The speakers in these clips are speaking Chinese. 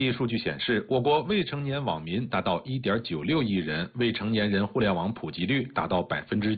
数据显示，我国未成年网民达到1.96亿人，未成年人互联网普及率达到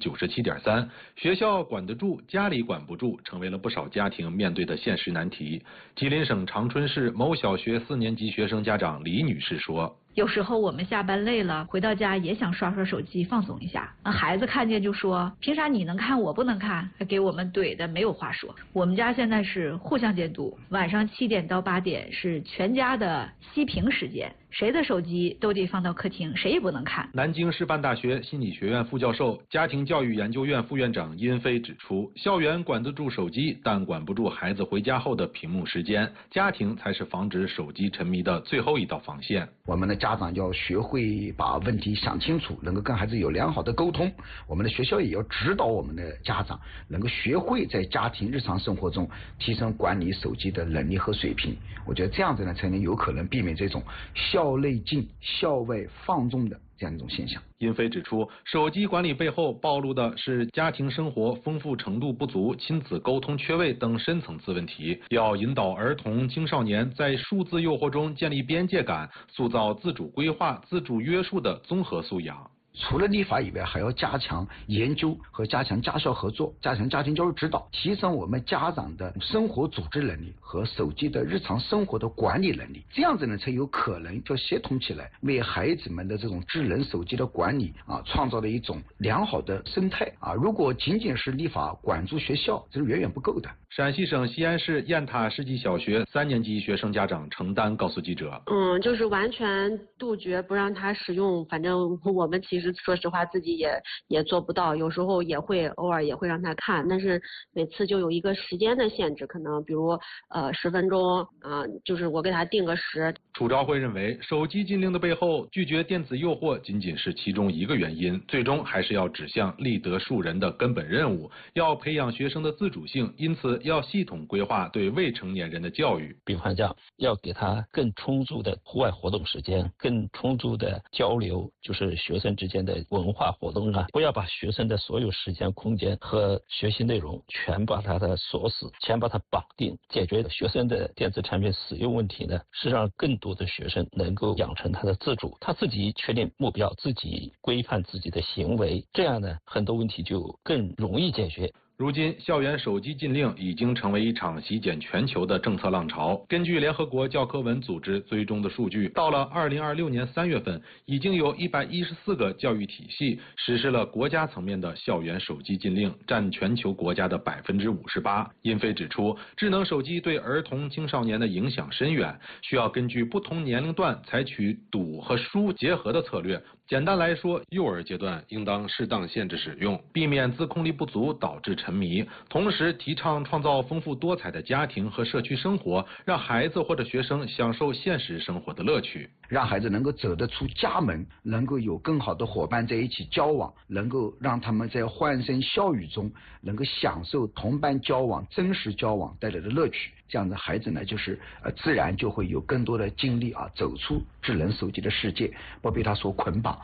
97.3%。学校管得住，家里管不住，成为了不少家庭面对的现实难题。吉林省长春市某小学4年级学生家长李女士说。 有时候我们下班累了，回到家也想刷刷手机放松一下。那孩子看见就说：“凭啥你能看我不能看？”还给我们怼的没有话说。我们家现在是互相监督，晚上7点到8点是全家的熄屏时间，谁的手机都得放到客厅，谁也不能看。 南京师范大学心理学院副教授、家庭教育研究院副院长殷飞指出，校园管得住手机，但管不住孩子回家后的屏幕时间，家庭才是防止手机沉迷的最后一道防线。 我们的家长要学会把问题想清楚，能够跟孩子有良好的沟通。我们的学校也要指导我们的家长，能够学会在家庭日常生活中提升管理手机的能力和水平。我觉得这样子呢，才能有可能避免这种校内禁、校外放纵的这样一种现象。 殷飞指出，手机管理背后暴露的是家庭生活丰富程度不足、亲子沟通缺位等深层次问题。要引导儿童、青少年在数字诱惑中建立边界感，塑造自主规划、自主约束的综合素养。 除了立法以外，还要加强研究和加强家校合作，加强家庭教育指导，提升我们家长的生活组织能力和手机的日常生活的管理能力。这样子呢，才有可能就协同起来，为孩子们的这种智能手机的管理创造了一种良好的生态如果仅仅是立法管住学校，这是远远不够的。 陕西省西安市雁塔世纪小学3年级学生家长程丹告诉记者：“ 就是完全杜绝不让他使用，反正我们其实说实话自己也做不到，有时候偶尔也会让他看，但是每次就有一个时间的限制，可能比如10分钟就是我给他定个10。” 楚昭辉认为，手机禁令的背后，拒绝电子诱惑仅仅是其中一个原因，最终还是要指向立德树人的根本任务，要培养学生的自主性，因此要系统规划对未成年人的教育。 比方讲，要给他更充足的户外活动时间，更充足的交流，就是学生之间的文化活动不要把学生的所有时间、空间和学习内容全把他的锁死，全把他绑定。解决学生的电子产品使用问题呢，是让更多的学生能够养成他的自主，他自己确定目标，自己规范自己的行为，这样呢，很多问题就更容易解决。 如今，校园手机禁令已经成为一场席卷全球的政策浪潮。根据联合国教科文组织追踪的数据，到了2026年3月份，已经有114个教育体系实施了国家层面的校园手机禁令，占全球国家的58%。殷飞指出，智能手机对儿童青少年的影响深远，需要根据不同年龄段采取堵和疏结合的策略。简单来说，幼儿阶段应当适当限制使用，避免自控力不足导致沉迷，同时提倡创造丰富多彩的家庭和社区生活，让孩子或者学生享受现实生活的乐趣， 让孩子能够走得出家门，能够有更好的伙伴在一起交往，能够让他们在欢声笑语中能够享受同伴交往、真实交往带来的乐趣。这样的孩子呢，就是自然就会有更多的精力走出智能手机的世界，不被它所捆绑。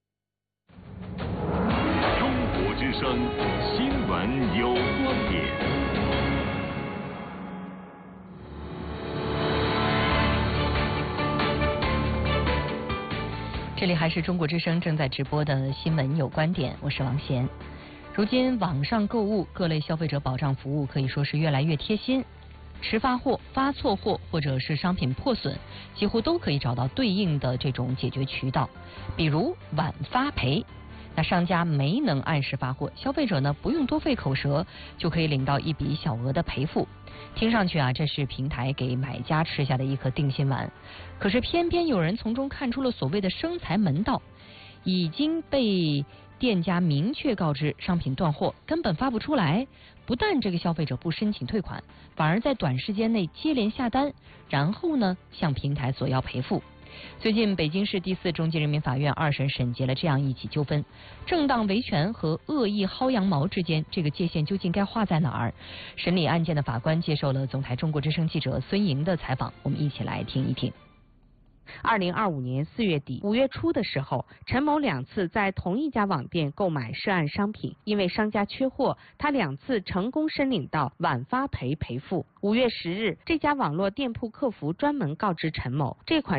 中国之声新闻有观点。 这里还是中国之声正在直播的新闻有观点，我是王贤。如今网上购物各类消费者保障服务可以说是越来越贴心，迟发货、发错货或者是商品破损，几乎都可以找到对应的这种解决渠道，比如晚发赔。那商家没能按时发货，消费者呢不用多费口舌，就可以领到一笔小额的赔付。听上去这是平台给买家吃下的一颗定心丸。可是偏偏有人从中看出了所谓的生财门道，已经被店家明确告知商品断货，根本发不出来。不但这个消费者不申请退款，反而在短时间内接连下单，然后呢向平台索要赔付。最近，北京市第4中级人民法院2审审结了这样一起纠纷：正当维权和恶意薅羊毛之间，这个界限究竟该画在哪儿？审理案件的法官接受了总台中国之声记者孙莹的采访，我们一起来听一听。 2025年4月底、5月初的时候，陈某2次在同一家网店购买涉案商品，因为商家缺货，他2次成功申领到晚发赔赔付。5月10日，这家网络店铺客服专门告知陈某，这款